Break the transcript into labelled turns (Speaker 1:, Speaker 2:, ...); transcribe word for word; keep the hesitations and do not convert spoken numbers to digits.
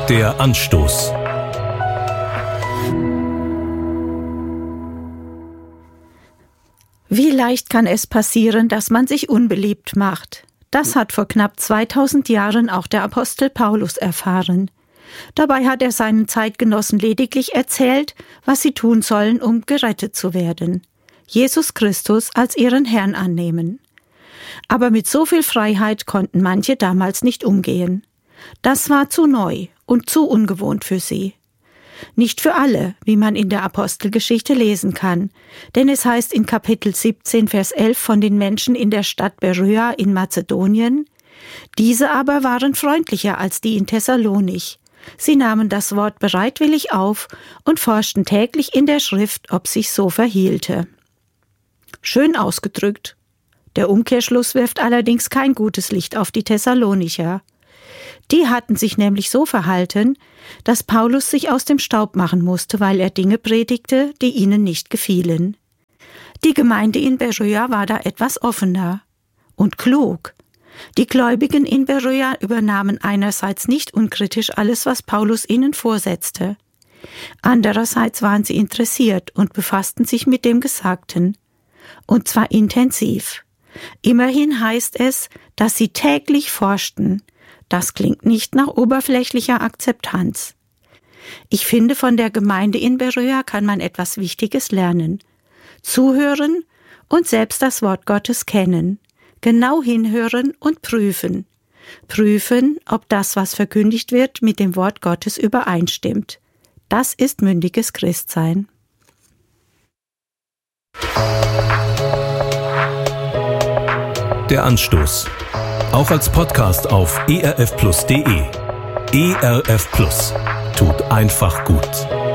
Speaker 1: Der Anstoß.
Speaker 2: Wie leicht kann es passieren, dass man sich unbeliebt macht? Das hat vor knapp zweitausend Jahren auch der Apostel Paulus erfahren. Dabei hat er seinen Zeitgenossen lediglich erzählt, was sie tun sollen, um gerettet zu werden. Jesus Christus als ihren Herrn annehmen. Aber mit so viel Freiheit konnten manche damals nicht umgehen. Das war zu neu und zu ungewohnt für sie. Nicht für alle, wie man in der Apostelgeschichte lesen kann, denn es heißt in Kapitel siebzehn, Vers elf von den Menschen in der Stadt Beröa in Mazedonien: Diese aber waren freundlicher als die in Thessalonich. Sie nahmen das Wort bereitwillig auf und forschten täglich in der Schrift, ob sich so verhielte. Schön ausgedrückt. Der Umkehrschluss wirft allerdings kein gutes Licht auf die Thessalonicher. Die hatten sich nämlich so verhalten, dass Paulus sich aus dem Staub machen musste, weil er Dinge predigte, die ihnen nicht gefielen. Die Gemeinde in Beröa war da etwas offener und klug. Die Gläubigen in Beröa übernahmen einerseits nicht unkritisch alles, was Paulus ihnen vorsetzte. Andererseits waren sie interessiert und befassten sich mit dem Gesagten. Und zwar intensiv. Immerhin heißt es, dass sie täglich forschten. Das klingt nicht nach oberflächlicher Akzeptanz. Ich finde, von der Gemeinde in Beröa kann man etwas Wichtiges lernen. Zuhören und selbst das Wort Gottes kennen. Genau hinhören und prüfen. Prüfen, ob das, was verkündigt wird, mit dem Wort Gottes übereinstimmt. Das ist mündiges Christsein.
Speaker 1: Der Anstoß. Auch als Podcast auf e r f plus punkt d e. E R F Plus. Tut einfach gut.